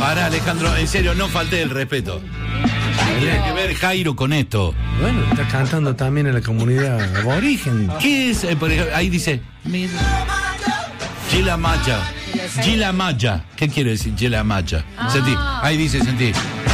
Pará, Alejandro, en serio, no falte el respeto. Tiene que ver Jairo con esto. Bueno, está cantando también en la comunidad aborigen. ¿Qué es? Por ejemplo, ahí dice Gila Macha. Gila Macha. ¿Qué quiere decir Gila Macha? Sentí. Ahí dice, sentí.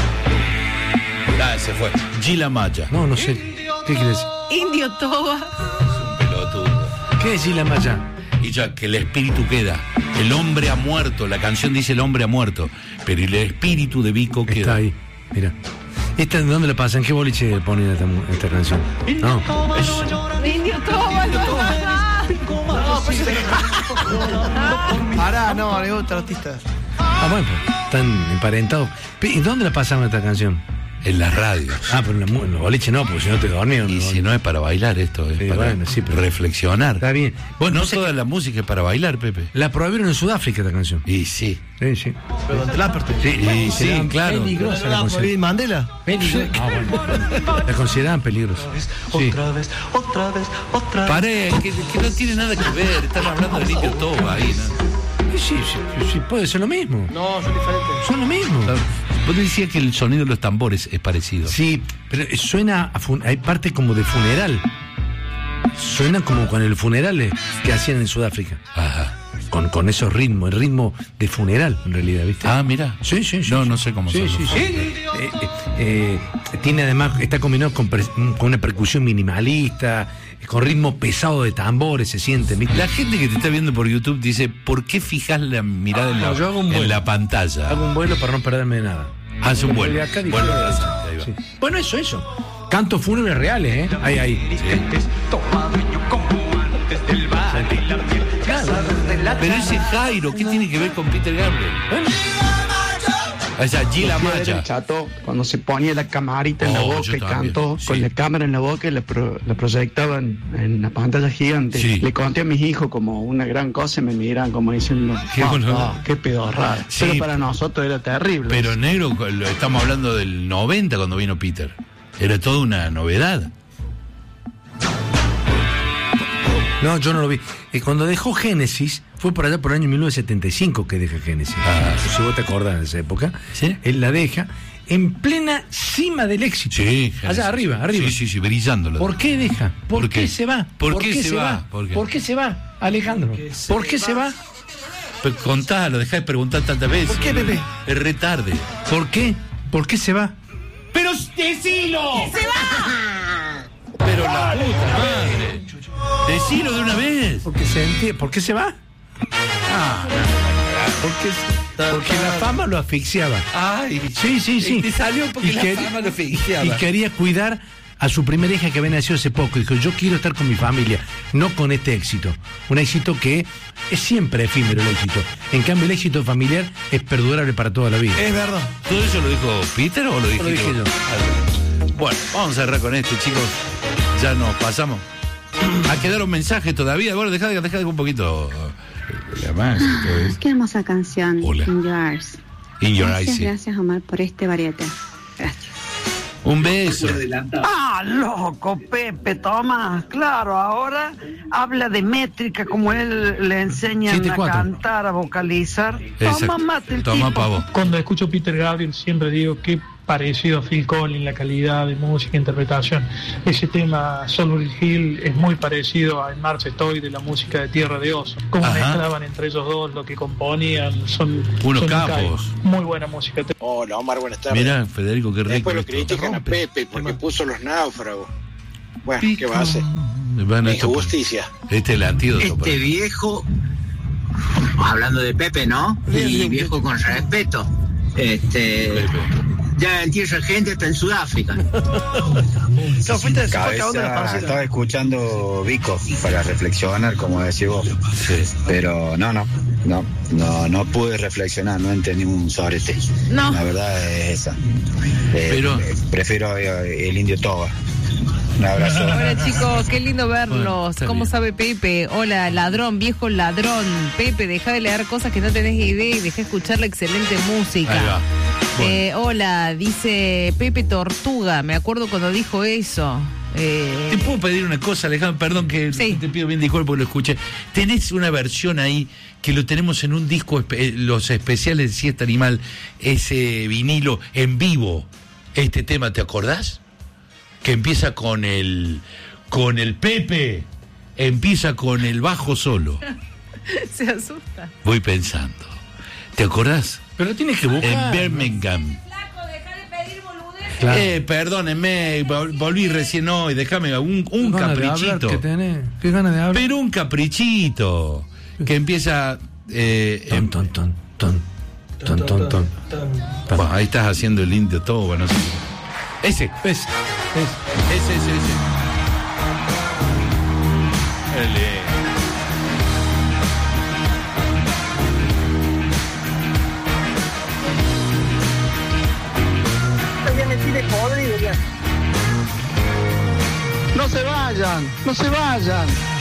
Se fue. Gila Macha. No sé. ¿Qué quiere decir? Indio Toba. Es un pelotudo. ¿Qué es Gila Macha? Y ya que el espíritu queda. El hombre ha muerto. La canción dice el hombre ha muerto. Pero el espíritu de Vico queda. Está ahí. Mira. ¿Esta dónde la pasan? ¿Qué boliche ponen esta canción? No. Indio Toba. Pará, no, le gusta artista. Bueno, pues, están emparentados. ¿Y dónde la pasaron esta canción? En las radios. Pero en los boliches no, porque si no te dormían. Y si no es para bailar esto, es para pero reflexionar. Está bien. Bueno, no toda la música es para bailar, Pepe. La prohibieron en Sudáfrica esta canción. Y sí. Sí. Pero donde la Sí, claro. Peligrosa la consideraban. ¿Mandela? La consideraban peligrosa. Sí. Otra vez. Paré, que no tiene nada que ver. Están hablando de Indio Toba ahí, ¿no? Sí, puede ser lo mismo. No, son diferentes. Son lo mismo. Vos decías que el sonido de los tambores es parecido. Sí, pero suena hay parte como de funeral. Suena como con el funeral que hacían en Sudáfrica. Ajá. Con esos ritmos, el ritmo de funeral, en realidad, ¿viste? Mira. Sí. No sé cómo son. Sí. Tiene además, está combinado con una percusión minimalista, con ritmo pesado de tambores, se siente, ¿viste? La gente que te está viendo por YouTube dice, ¿por qué fijas la mirada en la pantalla? Hago un vuelo para no perderme de nada. Haz un vuelo. Ahí va. Sí. Bueno, eso. Cantos fúnebres reales, ¿eh? Ahí. Pero ese Jairo, ¿qué tiene que ver con Peter Gabriel? Bueno. Esa Gila El Macha. chato, cuando se ponía la camarita en la boca y también, cantó sí. con la cámara en la boca y la proyectaban en la pantalla gigante. Sí. Le conté a mis hijos como una gran cosa y me miran como diciendo, qué pedorrada. Sí. Pero para nosotros era terrible. Pero negro, estamos hablando del 90 cuando vino Peter. Era toda una novedad. No, yo no lo vi. Cuando dejó Génesis, fue por allá por el año 1975 que deja Génesis. Si vos te acordás de esa época, ¿sí? Él la deja en plena cima del éxito. Sí, allá arriba. Sí, brillándolo. ¿Por qué deja? ¿Por qué se va? ¿Por qué se va? ¿Por qué se va, Alejandro? ¿Por qué se va? Pero contalo, dejá de preguntar tantas veces. ¿Por qué, Pepe? Es retarde. ¿Por qué? ¿Por qué se va? ¡Pero decilo! ¡Se va! Pero la puta madre. Decilo de una vez. Porque se entiende. ¿Por qué se va? Porque la fama lo asfixiaba. Ay, Sí. Te salió porque la fama lo asfixiaba. Y quería cuidar a su primera hija que había nacido hace poco. Dijo, yo quiero estar con mi familia, no con este éxito. Un éxito que es siempre efímero el éxito. En cambio, el éxito familiar es perdurable para toda la vida. Es verdad. ¿Todo eso lo dijo Peter o lo dije Lo dije yo. Bueno, vamos a cerrar con esto, chicos. Ya nos pasamos. ¿Ha quedado un mensaje todavía? Bueno, deja un poquito la más. Qué hermosa canción. Hola. In Your Eyes. In Your Eyes, sí. Gracias, Omar, por este variete. Gracias. Un beso. Loco, Pepe, toma. Claro, ahora habla de métrica como él le enseñan 7-4. a cantar, a vocalizar. Exacto. Toma mate el Toma tipo. pavo. Cuando escucho Peter Gabriel siempre digo que parecido a Phil Collins, la calidad de música e interpretación. Ese tema Soldier Hill es muy parecido a En Marcha Estoy de la música de Tierra de Oso. Como mezclaban entre ellos dos lo que componían, son capos. Muy buena música. Hola Omar, buenas tardes. Mirá, Federico, qué rico. Después lo esto. critican a Pepe porque puso Los Náufragos. Bueno, ¿qué va a hacer? Bueno, Injusticia. Este es el antídoto. Este viejo, hablando de Pepe, ¿no? Y viejo con respeto. Pepe. Ya en tierra gente está en Sudáfrica. Estaba escuchando Vico para reflexionar, como decís vos. Sí. Pero no pude reflexionar, no entendí un sorete. No. La verdad es esa. Pero prefiero el Indio Toba. Un abrazo. Hola chicos, qué lindo verlos. Está ¿Cómo bien. sabe Pepe? Hola, ladrón, viejo ladrón. Pepe, deja de leer cosas que no tenés idea y deja de escuchar la excelente música. Ahí va. Bueno. Hola, dice Pepe Tortuga. Me acuerdo cuando dijo eso. ¿Te puedo pedir una cosa, Alejandro? Perdón que te pido bien disculpas porque lo escuché. Tenés una versión ahí que lo tenemos en un disco, los especiales de Siesta Animal, ese vinilo en vivo. Este tema, ¿te acordás? Que empieza con el Pepe, empieza con el bajo solo. Se asusta. Voy pensando. ¿Te acordás? Pero tienes que buscar. En Birmingham. Claro. Perdónenme, volví recién hoy, déjame un caprichito. Qué ganas de hablar. Pero un caprichito que empieza ton. Bueno, ahí estás haciendo el indio todo, bueno, sí. Ese. Ese. No se vayan, no se vayan.